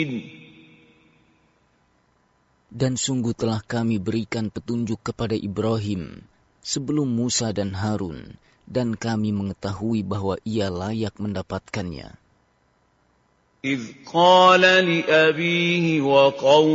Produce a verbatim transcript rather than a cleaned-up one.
Dan sungguh telah kami berikan petunjuk kepada Ibrahim sebelum Musa dan Harun, dan kami mengetahui bahwa ia layak mendapatkannya. إِذْ قَالَ لِأَبِيهِ وَقَوْمِهِ